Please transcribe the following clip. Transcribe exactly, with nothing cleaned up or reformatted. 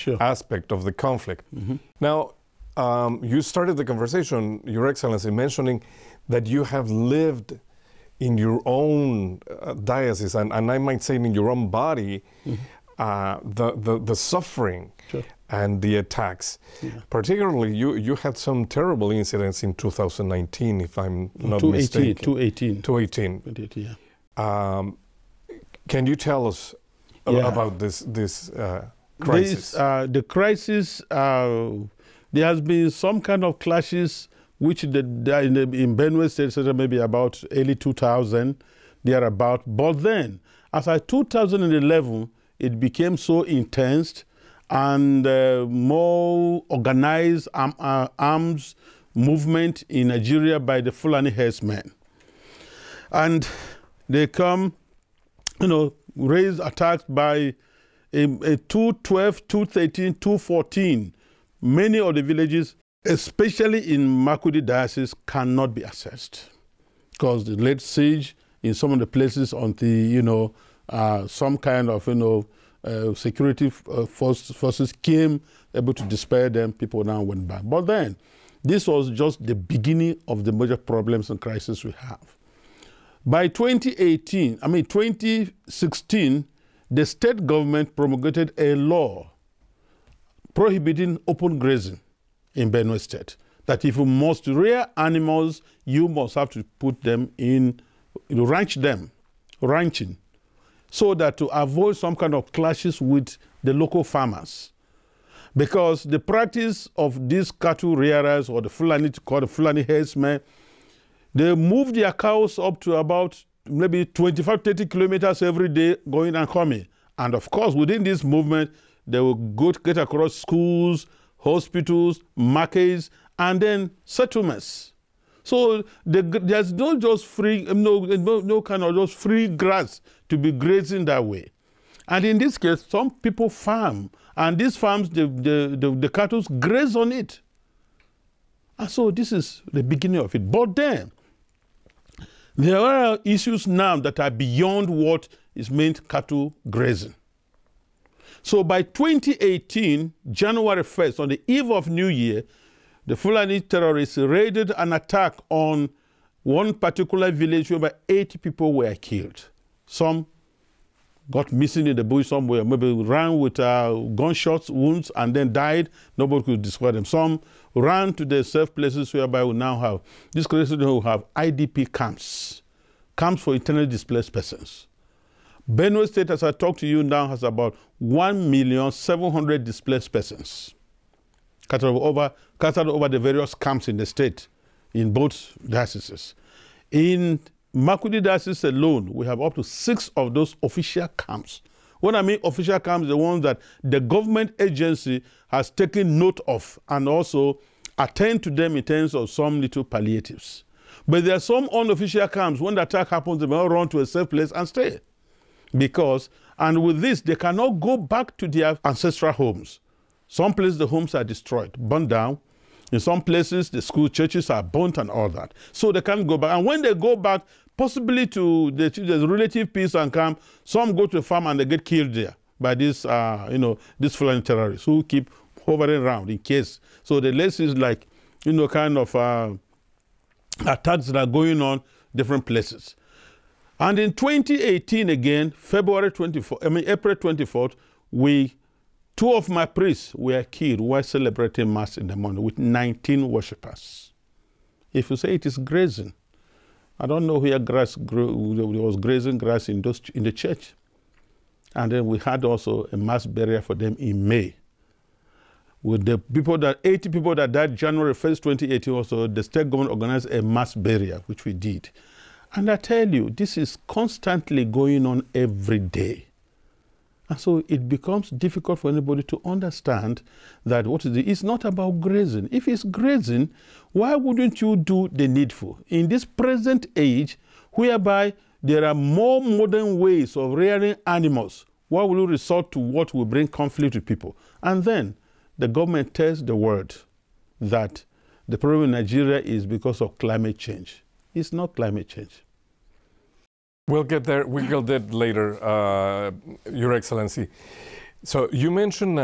sure. aspect of the conflict. Mm-hmm. Now, um, you started the conversation, Your Excellency, mentioning that you have lived in your own uh, diocese, and, and I might say in your own body, mm-hmm. uh, the, the, the suffering sure. and the attacks. Yeah. Particularly, you, you had some terrible incidents in two thousand nineteen, if I'm not mistaken. two eighteen. two eighteen. Yeah. Um, can you tell us yeah. about this, this uh, crisis? This, uh, the crisis, uh, there has been some kind of clashes which the, the, in, the, in Benue State, maybe about early two thousand, thereabout. But then, as of two thousand eleven, it became so intense and uh, more organized um, uh, arms movement in Nigeria by the Fulani herdsmen. And they come, you know, raise attacks by a, a two twelve, two thirteen, two fourteen. Many of the villages, especially in Makurdi Diocese, cannot be accessed because the late siege in some of the places until, you know, uh, some kind of, you know, uh, security uh, force, forces came able to dispel them, people now went back. But then, this was just the beginning of the major problems and crises we have. By twenty eighteen, I mean twenty sixteen, the state government promulgated a law prohibiting open grazing in Benue State. That if you must rear animals, you must have to put them in, you know, ranch them, ranching, so that to avoid some kind of clashes with the local farmers. Because the practice of these cattle rearers, or the Fulani, called the Fulani herdsmen, they move their cows up to about maybe twenty-five, thirty kilometers every day, going and coming. And of course, within this movement, they will go to get across schools, hospitals, markets, and then settlements. So the, there's no just free, no, no, no kind of just free grass to be grazing that way. And in this case, some people farm, and these farms, the, the, the, the cattle graze on it. And so this is the beginning of it. But then, there are issues now that are beyond what is meant cattle grazing. So by twenty eighteen, January first, on the eve of New Year, the Fulani terrorists raided an attack on one particular village where eighty people were killed. Some got missing in the bush somewhere, maybe ran with uh, gunshots, wounds, and then died. Nobody could describe them. Some ran to the safe places whereby we now have, these places will have I D P camps, camps for internally displaced persons. Benue State, as I talk to you now, has about one million seven hundred displaced persons scattered over, scattered over the various camps in the state, in both dioceses. In Makurdi Diocese alone, we have up to six of those official camps. When I mean official camps, the ones that the government agency has taken note of and also attend to them in terms of some little palliatives. But there are some unofficial camps. When the attack happens, they may all run to a safe place and stay. Because, and with this, they cannot go back to their ancestral homes. Some places, the homes are destroyed, burned down. In some places, the school churches are burnt and all that. So they can't go back. And when they go back, possibly to the, the relative peace and calm, some go to a farm and they get killed there by these, uh, you know, these Fulani terrorists who keep hovering around in case. So the list is like, you know, kind of uh, attacks that are going on different places. And in twenty eighteen again, February twenty-fourth, I mean April twenty-fourth, we, two of my priests were killed while celebrating Mass in the morning with nineteen worshippers. If you say it is grazing, I don't know where grass grew, there was grazing grass in, those, in the church. And then we had also a mass burial for them in May. With the people that, eighty people that died January first, twenty eighteen, also the state government organized a mass burial, which we did. And I tell you, this is constantly going on every day. And so it becomes difficult for anybody to understand that what is it? It's not about grazing. If it's grazing, why wouldn't you do the needful? In this present age, whereby there are more modern ways of rearing animals, why will you resort to what will bring conflict to people? And then the government tells the world that the problem in Nigeria is because of climate change. It's not climate change. We'll get there. We'll get there later, uh, Your Excellency. So you mentioned